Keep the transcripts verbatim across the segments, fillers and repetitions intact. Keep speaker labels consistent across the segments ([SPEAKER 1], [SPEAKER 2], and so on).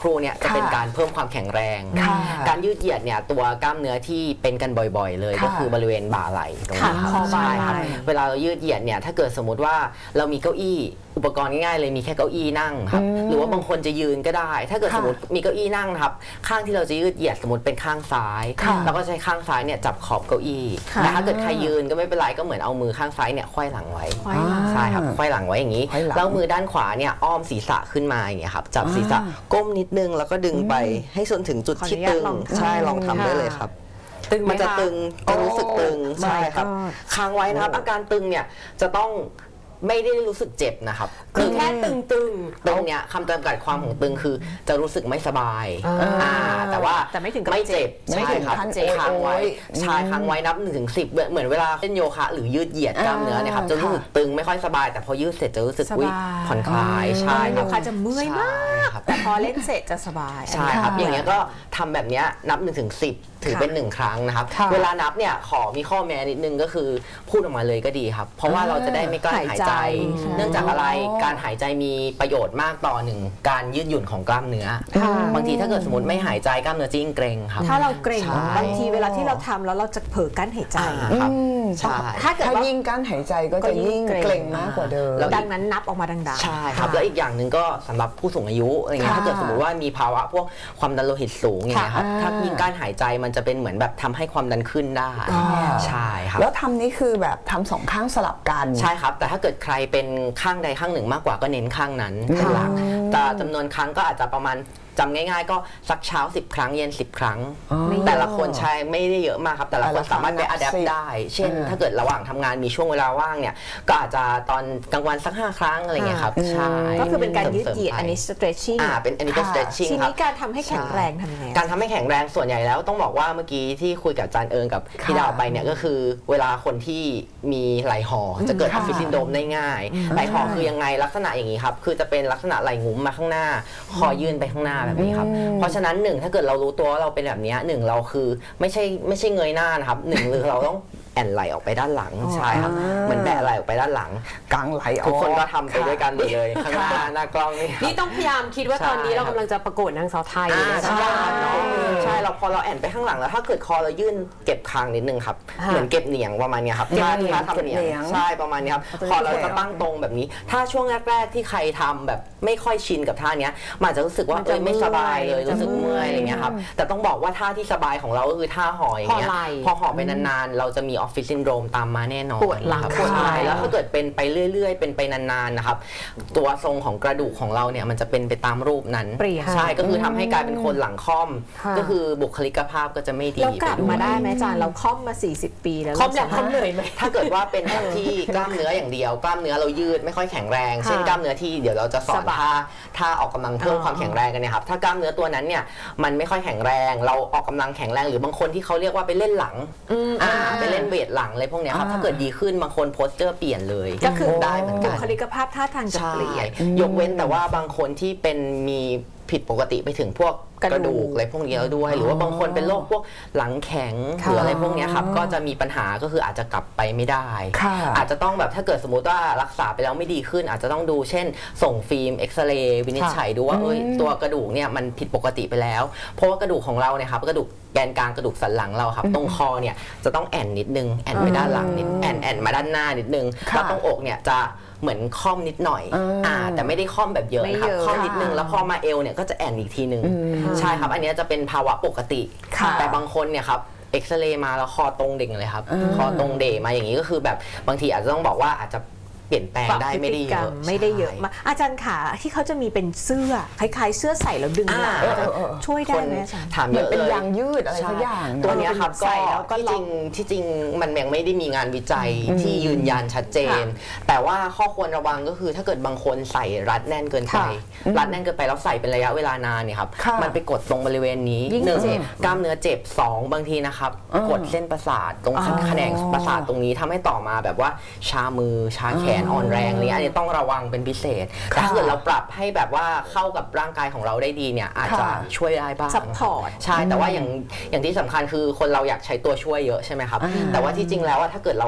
[SPEAKER 1] ครู่เนี่ยจะเป็นการเพิ่มความแข็งแรงการยืดเหยียดเนี่ยตัวกล้ามเนื้อที่เป็นกันบ่อยๆเลยก็คือบริเวณบ่าไหล่ตรงนี้ครับใช่ครับเวลาเรายืดเหยียดเนี่ยถ้าเกิดสมมุติว่าเรามีเก้าอี้อุปกรณ์ง่ายๆเลยมีแค่เก้าอี้นั่งครับหรือว่าบางคนจะยืนก็ได้ถ้าเกิดสมมติมีเก้าอี้นั่งครับข้างที่เราจะยืดเหยียดสมมติเป็นข้างซ้ายเราก็ใช้ข้างซ้ายเนี่ยจับขอบเก้าอี้แต่ถ้าเกิดใครยืนก็ไม่เป็นไรก็เหมือนเอามือข้างซ้ายเนี่ยควายหลังไว้ใช่ครับควายหลังไว้อย่างนี้แล้วมือด้านขวาเนี่ยอ้อมศีรษะขึ้นมาอย่างเงี้ยครับจับศีรษะก้มนิดนึงแล้วก็ดึงไปให้จนถึงจุดที่ตึงใช่ลองทำได้เลยครับมันจะตึงจะรู้สึกตึงใช่ครับค้างไว้นะครับอาการตึงเนี่ยจะต้องไม่ได้รู้สึกเจ็บนะครับ
[SPEAKER 2] คือแค่ตึงตึง
[SPEAKER 1] ตรงเนี้ยคำจำกัดความของตึงคือจะรู้สึกไม่สบายอ่าแต่ว่า
[SPEAKER 2] แต่ไม่ถึงกับ
[SPEAKER 1] ไม่เจ็บใช่ครับค้างไว้ใช่ค้างไว้นับหนึ่งถึงสิบเหมือนเวลาเล่นโยคะหรือยืดเหยียดกล้ามเนื้อเนี่ยครับจะรู้สึกตึงไม่ค่อยสบายแต่พอยืดเสร็จจะรู้สึกวิผ่อนคลายใช่
[SPEAKER 2] โยคะจะเมื่อยมากแต่พอเล่นเสร็จจะสบาย
[SPEAKER 1] ใช่ครับอย่างเงี้ยก็ทำแบบเนี้ยนับหนึ่งถึงสิบถือเป็นหนึ่งครั้งนะครับเวลานับเนี่ยขอมีข้อแม้นิดนึงก็คือพูดออกมาเลยก็ดีครับเพราะว่าเราจะได้ไม่กลั้นหายใจเนื่องจากอะไรการหายใจมีประโยชน์มากต่อหนึ่งการยืดหยุ่นของกล้ามเนื้อบางทีถ้าเกิดสมมติไม่หายใจกล้ามเนื้อจะยิ่งเกร็งครับ
[SPEAKER 2] ถ้าเราเกร็งบางทีเวลาที่เราทำแล้วเราจะเผลอกั้นหายใจ
[SPEAKER 1] ครับใช่
[SPEAKER 3] ถ้าเกิดว่ายิ่งกั้นหายใจก็จะยิ่งเกร็งมากกว่าเดิม
[SPEAKER 2] ดังนั้นนับออกมาดัง
[SPEAKER 1] ๆใช่ครับแล้วอีกอย่างหนึ่งก็สำหรับผู้สูงอายุอะไรเงี้ยถ้าเกิดสมมติว่ามีภาวะพวกความดันโลหิตสูงอย่างเงี้ยครับถ้ายิ่งกั้นหายใจมันจะเป็นเหมือนแบบทำให้ความดันขึ้นได้ใช่ครับ
[SPEAKER 3] แล้วทำนี้คือแบบทำสองข้างสลับกัน
[SPEAKER 1] ใช่ครับแต่ถ้าเกิดใครเป็นข้างใดข้างหนึ่งมากกว่าก็เน้นข้างนั้นเป็นหลักแต่จำนวนครั้งก็อาจจะประมาณจำง่ายๆก็สักเช้าสิบครั้งเย็นสิบครั้งแต่ละคนใช้ไม่ได้เยอะมากครับแต่ละคนสามารถไปอัดแอปได้เช่นถ้าเกิดระหว่างทำงานมีช่วงเวลาว่างเนี่ยก็อาจจะตอนกลางวันสักห้าครั้งอะไรเงี้ยครับใช่
[SPEAKER 2] ก็คือเป็นการยืดเหยียดอันนี้ stretching
[SPEAKER 1] อ่าเป็นอันนี้ก็ stretching
[SPEAKER 2] ครับทีนี้การทำให้แข็งแรงทำยังไง
[SPEAKER 1] การทำให้แข็งแรงส่วนใหญ่แล้วต้องบอกว่าเมื่อกี้ที่คุยกับอาจารย์เอิงกับพี่ดาวไปเนี่ยก็คือเวลาคนที่มีไหล่ห่อจะเกิดออฟฟิศซินโดรมได้ง่ายไหล่ห่อคือยังไงลักษณะอย่างนี้ครับคือจะเป็นลักษณะไหล่งุ้มมาข้างหน้าคอยื่นไปข้างหน้าแบบนี้ครับเพราะฉะนั้นหนึ่งถ้าเกิดเรารู้ตัวว่าเราเป็นแบบนี้หนึ่งเราคือไม่ใช่ไม่ใช่เงยหน้านะครับหนึ่งคือเราต้องแอนไหลออกไปด้านหลังใช่ครับเหมือนแบะไหลออกไปด้านหลัง
[SPEAKER 3] กลางไหล
[SPEAKER 1] ทุกคนก็ทำไปด้วยกันเลยข้างหน้าหน้ากล้องนี่
[SPEAKER 2] นี่ต้องพยายามคิดว่าตอนนี้เรากำลังจะประกวดนางสาวไทย
[SPEAKER 1] ใช่ใช่เราพอเราแอนไปข้างหลังแล้วถ้าเกิดคอเรายื่นเก็บคางนิดนึงครับเหมือนเก็บเหนียงประมาณนี้ครับถ้าถ้าทำเหนียงใช่ประมาณนี้ครับพอเราจะตั้งตรงแบบนี้ถ้าช่วงแรกๆที่ใครทำแบบไม่ค่อยชินกับท่านี้มันอาจจะรู้สึกว่าเออไม่สบายเลยรู้สึกเมื่อยอะไรเงี้ยครับแต่ต้องบอกว่าท่าที่สบายของเราก็คือท่าห่ออย่างเงี้ยพอห่อไปนานๆเราจะมีออฟฟิศซินโดรมตามมาแน่นอน
[SPEAKER 2] ปวดหลัง
[SPEAKER 1] ปวดไหล่แล้วถ้าเกิดเป็นไปเรื่อยๆเป็นไปนานๆนะครับตัวทรงของกระดูกของเราเนี่ยมันจะเป็นไปตามรูปนั้นใช่ก็คือทำให้กลายเป็นคนหลังค่อมก็คือบุคลิกภาพก็จะไม่ดี
[SPEAKER 2] เรากลับมาได้ไหมอาจารย์เราค่อมมาสี่สิบปีแล้ว
[SPEAKER 1] ค่อมแล้วค่อมเลยไหมถ้าเกิดว่าเป็นแบบที่กล้ามเนื้ออย่างเดียวกล้ามเนื้อเรายืดไม่ค่อยแข็งแรงเช่นกล้ามเนื้อที่เดี๋ยวเราจะสอนท่าท่าออกกำลังเพิ่มความแข็งแรงกันเนี่ยครับถ้ากล้ามเนื้อตัวนั้นเนี่ยมันไม่ค่อยแข็งแรงเราออกกำลังแข็งแรงหรือบางคนที่เขาเรียกว่าไปเล่นหลังอ่าไปเล่นเวทหลังอะไรพวกเนี้ยครับถ้าเกิดดีขึ้นบางคนโพสเจอร์เปลี่ยนเลย
[SPEAKER 2] ก็คือ
[SPEAKER 1] ได้เหมือนกัน
[SPEAKER 2] บุคลิกภาพท่าทางจะเปลี่ยน
[SPEAKER 1] ยกเว้นแต่ว่าบางคนที่เป็นมีผิดปกติไปถึงพวกกระดูกอะไรพวกนี้แล้วด้วยหรือว่าบางคนเป็นโรคพวกหลังแข็งหรืออะไรพวกนี้ครับก็จะมีปัญหาก็คืออาจจะกลับไปไม่ได้อาจจะต้องแบบถ้าเกิดสมมติว่ารักษาไปแล้วไม่ดีขึ้นอาจจะต้องดูเช่นส่งฟิล์มเอ็กซเรย์วินิจฉัยดูว่าเอ้ยตัวกระดูกเนี่ยมันผิดปกติไปแล้วเพราะว่ากระดูกของเราเนี่ยครับกระดูกแกนกลางกระดูกสันหลังเราครับตรงคอเนี่ยจะต้องแอนนิดนึงแอนไปด้านหลังนิดแอนแอนมาด้านหน้านิดนึงแล้วตรงอกเนี่ยจะเหมือนค่อมนิดหน่อยอ่าแต่ไม่ได้ค่อมแบบเยอะนะครับค่อมนิดนึงแล้วพอมาเอวเนี่ยก็จะแอนอีกทีนึงใช่ครับอันนี้จะเป็นภาวะปกติแต่บางคนเนี่ยครับเอ็กซเรย์มาแล้วคอตรงเด่งเลยครับคอตรงเดมาอย่างนี้ก็คือแบบบางทีอาจจะต้องบอกว่าอาจจะเปลี่ยนแปลงได้ไม่ได้เยอะ
[SPEAKER 2] ไม่ได้เยอะมากอาจารย์ขาที่เขาจะมีเป็นเสื้อคล้ายๆเสื้อใส่แล้วดึงหลังช่วยได้ไหมอาจารย์
[SPEAKER 1] ถามเยอะเลย
[SPEAKER 3] เป็นยางยืดอะไรสักอย่าง
[SPEAKER 1] ตัวนี้ครับก็ที่จริงที่จริงมันยังไม่ได้มีงานวิจัยที่ยืนยันชัดเจนแต่ว่าข้อควรระวังก็คือถ้าเกิดบางคนใส่รัดแน่นเกินไปรัดแน่นเกินไปแล้วใส่เป็นระยะเวลานานเนี่ยครับมันไปกดตรงบริเวณนี้หนึ่งกล้ามเนื้อเจ็บสองบางทีนะครับกดเส้นประสาทตรงแขนงประสาทตรงนี้ทำให้ต่อมาแบบว่าชามือชาแขนอ่อนแรงอะไรอันนี้ต้องระวังเป็นพิเศษแต่ถ้าเกิดเราปรับให้แบบว่าเข้ากับร่างกายของเราได้ดีเนี่ยอาจจะช่วยได้บ้าง
[SPEAKER 2] ซัพพอร์ต
[SPEAKER 1] ใช่แต่ว่าอย่างอย่างที่สำคัญคือคนเราอยากใช้ตัวช่วยเยอะใช่ไหมครับแต่ว่าที่จริงแล้วว่าถ้าเกิดเราออก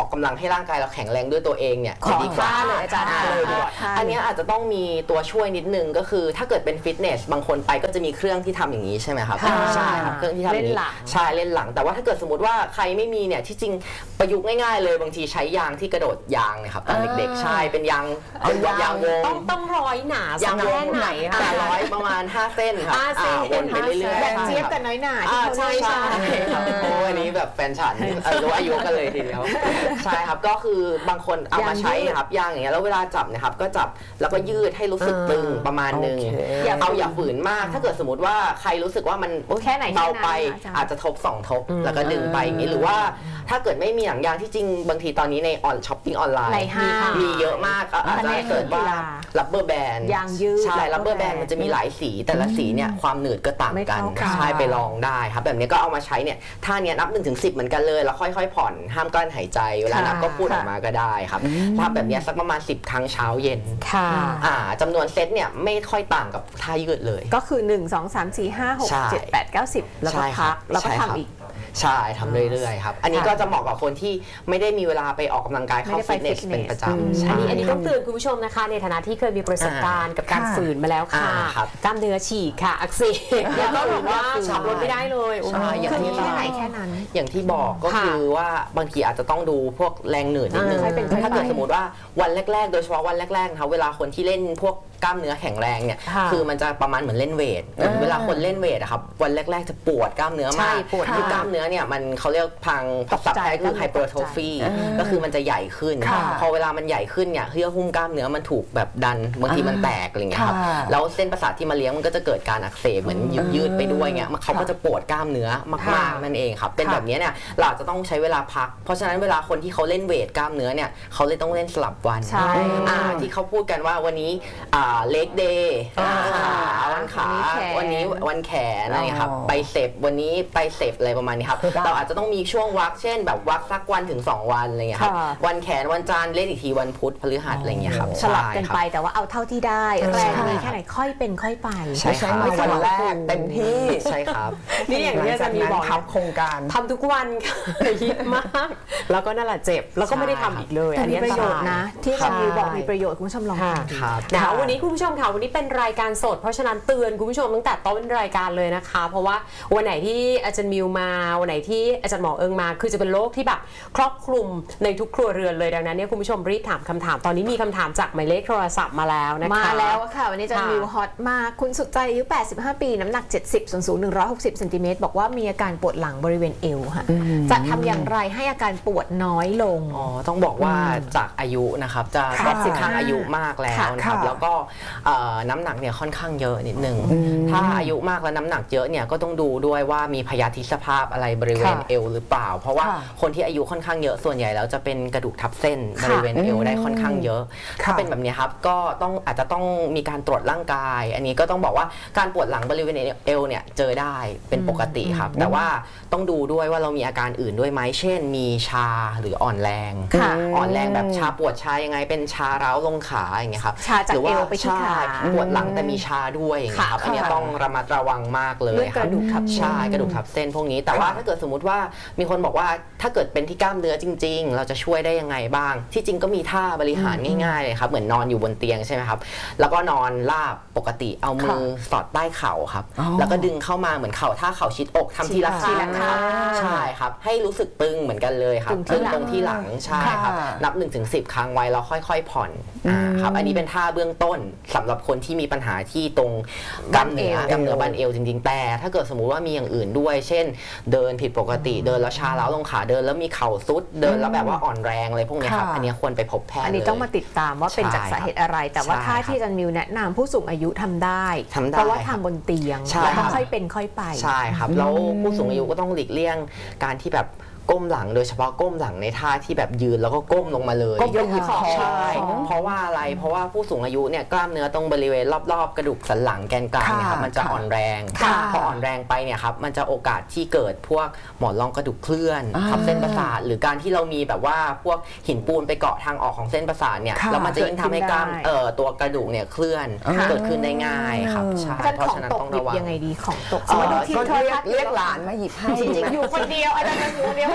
[SPEAKER 1] อกกำลังให้ร่างกายเราแข็งแรงด้วยตัวเองเนี่ย
[SPEAKER 2] ขอ
[SPEAKER 1] ดีกว่า
[SPEAKER 2] ท่าเลยอาจารย์เลยดีกว่า
[SPEAKER 1] อันนี้อาจจะต้องมีตัวช่วยนิดนึงก็คือถ้าเกิดเป็นฟิตเนสบางคนไปก็จะมีเครื่องที่ทำอย่างนี้ใช่ไหมครับใช่ครับเครื่องที่ทำอย่างนี้ใช่เล่นหลังแต่ว่าถ้าเกิดสมมติว่าใครไม่มีเนี่ยที่จริงประยุกต์ง่ายๆเลยบางทีใช้ยางที่กระโดดยางเนี่ยครับตอนเด็กๆใช่เป็นยางเป็นยางวง
[SPEAKER 4] ต้องต้องร้อยหนาสักแค่ไหน
[SPEAKER 1] อ่า
[SPEAKER 4] คะ
[SPEAKER 1] ร้อยประมาณห้าเส้นครับ
[SPEAKER 4] ห้าเส้น
[SPEAKER 1] อ่าวนไปเรื่อยๆ
[SPEAKER 2] แบบ
[SPEAKER 1] ใช่
[SPEAKER 2] เจี๊ยบ
[SPEAKER 1] ครับ
[SPEAKER 2] กับน้อยหนา
[SPEAKER 1] อ่า
[SPEAKER 2] ที่เขา
[SPEAKER 1] ใช่
[SPEAKER 2] เรียก
[SPEAKER 1] ใช่ครับโอ้อันนี้แบบแฟนฉันเออรู้อายุกันเลยทีเดียวใช่ครับก็คือบางคนเอามาใช้นะครับยางอย่างเงี้ยแล้วเวลาจับนะครับก็จับแล้วก็ยืดให้รู้สึกตึงประมาณนึง
[SPEAKER 3] โอเค
[SPEAKER 1] เอาอย่าฝืนมากถ้าเกิดสมมติว่าใครรู้สึกว่ามัน
[SPEAKER 2] แค่ไหนแค่
[SPEAKER 1] เบา
[SPEAKER 2] นั้น
[SPEAKER 1] ไป
[SPEAKER 2] อาจารย์
[SPEAKER 1] อาจจะทบสองทบแล้วก็ดึงไปอย่างนี้หรือว่าถ้าเกิดไม่มีหนังยางที่จริงบางทีตอนนี้ในออนช้อปปิ้งออนไลน์
[SPEAKER 2] ในห้าง
[SPEAKER 1] มีเยอะมากก็อาจจะเกิดว่า
[SPEAKER 2] กีฬา
[SPEAKER 1] ลับเบอร์แบน
[SPEAKER 2] ยางยืด
[SPEAKER 1] ใช่
[SPEAKER 2] rubber
[SPEAKER 1] ลับเบอร์แบน
[SPEAKER 2] band
[SPEAKER 1] มันจะมีหลายสีแต่ละสีเนี่ยความหนืดก็ต่าง
[SPEAKER 2] ไม่
[SPEAKER 1] กัน
[SPEAKER 2] เท่ากัน
[SPEAKER 1] ใช่ไปลองได้ครับแบบนี้ก็เอามาใช้เนี่ยท่าเนี้ยนับหนึ่งถึงสิบเหมือนกันเลยแล้วค่อยๆผ่อนห้ามกลั้นหายใจเวลานับก็พูดออกมาก็ได้ครับถ้าแบบเนี้ยสักประมาณสิบครั้งเช้าเย็น
[SPEAKER 4] ค่ะ
[SPEAKER 1] อ่าจำนวนเซตเนี่ยไม่ค่อยต่างกับท่ายืดเลย
[SPEAKER 2] ก็คือหนึ่ง สอง สาม สี่ ห้า หก
[SPEAKER 1] ใช่
[SPEAKER 2] เจ็ด แปด เก้า สิบแล้วก็
[SPEAKER 1] ใช่ครั
[SPEAKER 2] พั
[SPEAKER 1] บ
[SPEAKER 2] กแล้วก็
[SPEAKER 1] ใช่ครับ
[SPEAKER 2] ทำอีก
[SPEAKER 1] ใช่ทำเรื่อยๆครับอันนี้ก็จะเหมาะกับคนที่ไม่ได้มีเวลาไปออกกำลังกายเข้า
[SPEAKER 2] ไม่ได้ไป
[SPEAKER 1] ฟิตเนส
[SPEAKER 2] fitness
[SPEAKER 1] เป็นประ
[SPEAKER 2] อืม
[SPEAKER 1] จำใช่
[SPEAKER 4] อันนี้อันนี้ต้องเตือนคุณผู้ชมนะคะในฐานะที่เคยมีประสบการณ์กับการ
[SPEAKER 3] ค่ะ
[SPEAKER 4] ฝืนมาแล้วค่ะ
[SPEAKER 1] อ่าครับ
[SPEAKER 4] กล้ามเนื้อฉีกค่ะ อักเสบแล้วก็แบบว่าขับรถไม่ได้เลยโอ้โห
[SPEAKER 1] ใช่อย่าง
[SPEAKER 2] คือ
[SPEAKER 1] ที่
[SPEAKER 2] แค่ไหนแค่นั้น
[SPEAKER 1] อย่างที่บอกก็
[SPEAKER 4] ค่ะ
[SPEAKER 1] คือว่าบางทีอาจจะต้องดูพวกแรงหนืดนิดนึง
[SPEAKER 4] อ่าค่อยเป็นค่อยไป
[SPEAKER 1] ถ้าเกิดสมมติว่าวันแรกๆ โดยเฉพาะวันแรกๆนะคะเวลาคนที่เล่นพวกกล้ามเนื้อแข็งแรงเนี่ย
[SPEAKER 4] ค่ะ
[SPEAKER 1] คือมันจะประมาณเหมือนเล่นเวทเหมือนเวลาคนเล่นเวทอะครับวันแรกๆจะปวดกล้ามเนื้อ
[SPEAKER 4] ใช่
[SPEAKER 1] มาก
[SPEAKER 4] ปวด
[SPEAKER 1] คือกล้ามเนื้อเนี่ยมันเขาเรียกพังภาษาไทยคือไฮเปอร์โทฟีก็คือมันจะใหญ่ขึ้น
[SPEAKER 3] ค่ะ
[SPEAKER 1] พอเวลามันใหญ่ขึ้นเนี่ยเยื่อหุ้มกล้ามเนื้อมันถูกแบบดันบางทีมันแตกอะไรเงี้ยครับ
[SPEAKER 3] ค่ะ
[SPEAKER 1] แล้วเส้นประสาทที่มาเลี้ยงมันก็จะเกิดการอักเสบเหมือนยืดยืดไปด้วยเงี้ยมันเขาก็จะปวดกล้ามเนื้อมากๆนั่นเองครับเป็นแบบนี้เนี่ยเราอาจจะต้องใช้เวลาพัก เพราะฉะนั้นเวลาคนที่เขาเล่นเวทกล้ามเนื้อเนี่ยเขาเลยต้องเล่นสลับวัน
[SPEAKER 2] ใช่
[SPEAKER 1] อ่าที่เขาพูดกันว่าวันนี้เล็กเดย์ขาวันขา
[SPEAKER 2] วันนี้แขน
[SPEAKER 1] วันนี้วันแขนอะไรเงี้ยครับ
[SPEAKER 3] อ๋อ
[SPEAKER 1] ไปเสพวันนี้ไปเสพอะไรประมาณนี้ครับเราอาจจะต้องมีช่วงวักเช่นแบบวักสักวันถึงสองวันอะไรเงี้ยครับ
[SPEAKER 2] ค่ะ
[SPEAKER 1] วันแขนวันจันทร์เล่นอีกทีวันพุธพฤหัสอะไรเงี้ยครับ
[SPEAKER 2] สลับกัน
[SPEAKER 1] ใช่ครับ
[SPEAKER 2] ไปแต่ว่าเอาเท่าที่ได้
[SPEAKER 3] ใช่
[SPEAKER 2] แรงมีแค่ไหนค่อยเป็นค่อยไป
[SPEAKER 1] ใช่
[SPEAKER 3] ใช้มาวันแรกเต็มที่
[SPEAKER 1] ใช่ครับ
[SPEAKER 4] นี่อย่างที่อาจารย์มีบอก
[SPEAKER 3] ทับโครงการ
[SPEAKER 4] ทำทุกวันค่ะฮิตมาก แล้วก็นั่นแหละเจ็บ แล้วก็ไม่ได้ทำอีกเลย
[SPEAKER 2] แต่
[SPEAKER 4] อัน
[SPEAKER 2] มี
[SPEAKER 4] นี้
[SPEAKER 2] ประโยชน์นะ ที่อาจารย์มิวบอก
[SPEAKER 4] ใช่
[SPEAKER 2] มีประโยชน์คุณผู้ชมลอง
[SPEAKER 4] ค่ะ
[SPEAKER 2] ทำดู
[SPEAKER 1] ครับ
[SPEAKER 4] นะคะวันนี้คุณผู้ชมค่ะวันนี้เป็นรายการสด เพราะฉะนั้นเตือนคุณผู้ชมตั้งแต่ต้นรายการเลยนะคะ เพราะว่าวันไหนที่อาจารย์มิวมาวันไหนที่อาจารย์หมอเอิงมา คือจะเป็นโรคที่แบบครอบคลุมในทุกครัวเรือนเลยดังนั้นเนี่ยคุณผู้ชมรีบถามคำถามตอนนี้มีคำถามจากหมายเลขโทรศัพท์มาแล้วนะคะ
[SPEAKER 2] มาแล้วอะค่ะ วันนี้อาจารย์
[SPEAKER 4] ค่ะ
[SPEAKER 2] มิวฮอตมาก คุณสุดใจอายุ แปดสิบห้า ปี น้ำหนัก เจ็ดสิบ ส่วนสูง หนึ่งร้อยหกสิบเซนติเมตรบอกว่ามีอาการปวดหลังบริเวณเอวค่ะ จะทำอย่างไรให้อาการปวดน้อยลง
[SPEAKER 1] อ๋อต้องบอกว่าจากอายุนะครับจะ
[SPEAKER 2] ค่ะ
[SPEAKER 1] ก็ค่อนข้างอายุมากแล้วนะครับ
[SPEAKER 3] ค่ะ
[SPEAKER 1] แล้วก็เอ่อน้ำหนักเนี่ยค่อนข้างเยอะนิดนึงถ้าอายุมากแล้วน้ำหนักเยอะเนี่ยก็ต้องดูด้วยว่ามีพยาธิสภาพอะไรบริเวณ
[SPEAKER 3] ค่ะ
[SPEAKER 1] เอวหรือเปล่า เพราะว่า
[SPEAKER 3] ค่ะ
[SPEAKER 1] คนที่อายุค่อนข้างเยอะส่วนใหญ่แล้วจะเป็นกระดูกทับเส้นบ
[SPEAKER 2] ค่ะ
[SPEAKER 1] ริเวณเอวได้ค่อนข้างเยอะ
[SPEAKER 3] ค่ะ
[SPEAKER 1] ถ้าเป็นแบบนี้ครับก็ต้องอาจจะต้องมีการตรวจร่างกาย อันนี้ก็ต้องบอกว่าการปวดหลังบริเวณเอวเนี่ยเจอได้เป็นปกติครับแต่ว่าต้องดูด้วยว่าเรามีอาการอื่นด้วยไหมเช่น มีชาหรืออ่อนแรง
[SPEAKER 2] ค่ะ
[SPEAKER 1] อ่อนแรงแบบชาปวดชายังไงเป็นชาร้าวลงขาอย่างเงี้ยครับ
[SPEAKER 2] ชาจาก
[SPEAKER 1] หรือว่า
[SPEAKER 2] เอวไปที่ขา
[SPEAKER 1] ใช่ปวดหลังแต่มีชาด้วยอย่างเงี้ยครับ
[SPEAKER 2] ค่ะ
[SPEAKER 1] อันเนี้ยต้องระมัดระวังมากเลย
[SPEAKER 2] เรื่องกระดูกทับเส้น
[SPEAKER 1] ใช่กระดูกทับเส้นพวกนี้แต่ว่าถ้าเกิดสมมุติว่ามีคนบอกว่าถ้าเกิดเป็นที่กล้ามเนื้อจริง ๆ เราจะช่วยได้ยังไงบ้าง ที่จริงก็มีท่าบริหารง่ายๆเลยครับเหมือนนอนอยู่บนเตียงใช่ไหมครับแล้วก็นอนราบปกติเอามือสอดใต้เข่าครับ
[SPEAKER 3] อ๋อ
[SPEAKER 1] แล้วก็ดึงเข้ามาเหมือนเข่าท่าเข่าชิดอกทำทีละ
[SPEAKER 2] ที
[SPEAKER 1] ข้าง
[SPEAKER 2] ละ
[SPEAKER 1] นะครับ
[SPEAKER 2] ข้าง
[SPEAKER 1] ใช่ครับให้รู้สึกตึงเหมือนกันเลยครับ
[SPEAKER 2] ตึงที่หลัง
[SPEAKER 1] ตรงที่หลังใช่ครับ
[SPEAKER 3] ค่ะ
[SPEAKER 1] นับ1นถึงสิครั้งไว้แล้วค่อยๆผ่อนอ่าครับอันนี้เป็นท่าเบื้องต้นสำหรับคนที่มีปัญหาที่ตรงกล้ามเนื้อกล้ามเนื้อบั้นเอวจริงๆแต่ถ้าเกิดสมมุติว่ามีอย่างอื่นด้วย เช่น เดินผิดปกติเดินแล้วชาล้าวลงขาเดินแล้วมีเข่าซุดเดินแล้วแบบว่าอ่อนแรงอะไรพวกเนี้ยครับ
[SPEAKER 3] ค่ะ
[SPEAKER 1] อันนี้ควรไปพบแพทย์
[SPEAKER 2] อันนี้
[SPEAKER 1] เลย
[SPEAKER 2] ต้องมาติดตามว่าเป็นจากสาเหตุอะไร แต่ว่า
[SPEAKER 1] ใช่
[SPEAKER 2] ท่าที่อาจารย์มิวแนะนำผู้สูงอายุทำได้
[SPEAKER 1] ทำได้
[SPEAKER 2] เพราะว่าทำบนเตียง
[SPEAKER 1] ใช่
[SPEAKER 2] แล้วก็
[SPEAKER 1] ครับ
[SPEAKER 2] ค่อยเป็นค่อยไป
[SPEAKER 1] ใช่ครับแล้วผู้สูงอายุก็ต้องหลีกเลี่ยงการที่แบบก้มหลังโดยเฉพาะก้มหลังในท่าที่แบบยืนแล้วก็ก้มลงมาเลย
[SPEAKER 2] ก้มลงหยิบของ
[SPEAKER 1] ใช่เพราะว่าอะไรเพราะว่าผู้สูงอายุเนี่ยกล้ามเนื้อตรงบริเวณรอบๆ กระดูกสันหลังแกนกลางเนี่ยครับ
[SPEAKER 3] ค่ะ
[SPEAKER 1] มันจะอ่อนแรง
[SPEAKER 3] ค่ะ
[SPEAKER 1] พออ่อนแรงไปเนี่ยครับมันจะโอกาสที่เกิดพวกหมอนรองกระดูกเคลื่อน
[SPEAKER 3] อ่า
[SPEAKER 1] ทับเส้นประสาทหรือการที่เรามีแบบว่าพวกหินปูนไปเกาะทางออกของเส้นประสาทเนี่ย
[SPEAKER 3] ค่ะ
[SPEAKER 1] แล้วมันจะยิ่งทำให้กล้าม
[SPEAKER 2] เกิดขึ้นได้
[SPEAKER 1] เอ่อตัวกระดูกเนี่ยเคลื่อน
[SPEAKER 3] ค่ะ
[SPEAKER 1] เกิดขึ้นได้ง่ายครับใช่
[SPEAKER 2] อาจารย์
[SPEAKER 1] เพราะ
[SPEAKER 2] ของ
[SPEAKER 1] ฉะนั้น
[SPEAKER 2] ตก
[SPEAKER 1] ต้อง
[SPEAKER 2] หยิ
[SPEAKER 1] ระ
[SPEAKER 2] บ
[SPEAKER 1] วัง
[SPEAKER 2] ยังไงดีของตก
[SPEAKER 1] เอ่อ
[SPEAKER 2] สมมติดูทีม
[SPEAKER 3] ก็
[SPEAKER 2] โทร
[SPEAKER 3] เรีย
[SPEAKER 2] ทั
[SPEAKER 3] ก
[SPEAKER 2] ศน์
[SPEAKER 3] เรียกหลานมาหยิบให้
[SPEAKER 2] จริงๆอยู่คนเดียวอาจารย์อยู่คนเดียว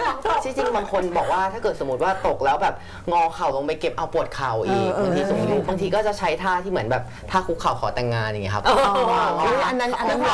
[SPEAKER 1] จริงๆบางคนบอกว่าถ้าเกิดสมมติว่าตกแล้วแบบงอเข่าลงไปเก็บเอาปวดเข่าอีกบางทีสูงอายุบางทีก็จะใช้ท่าที่เหมือนแบบท่าคุกเข่าขอแต่งงานอย่างเงี้ยครับ
[SPEAKER 3] อันนั้นอันนั้น